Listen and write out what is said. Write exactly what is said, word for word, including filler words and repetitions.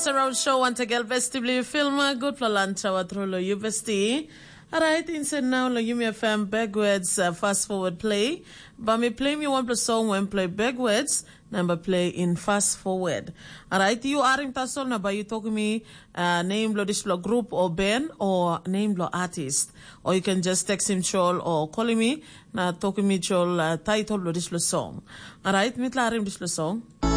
Around show want to get vestibly film good for lunch our through you vesti. Alright, inside now lo you me F M backwards uh, fast forward play. But me play me one plus song when play backwards, number play in fast forward. Alright, you are in Tasol na ba you talk me uh, name lo this group or band or name lo artist. Or you can just text him chol or call me na talk me chol uh, title lo this song. Alright, me tla rim this song.